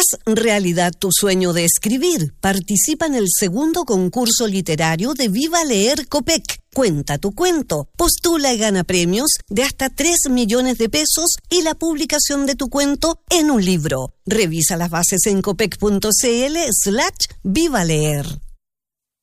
Haz realidad tu sueño de escribir. Participa en el segundo concurso literario de Viva Leer Copec. Cuenta tu cuento. Postula y gana premios de hasta 3 millones de pesos y la publicación de tu cuento en un libro. Revisa las bases en copec.cl/Viva Leer.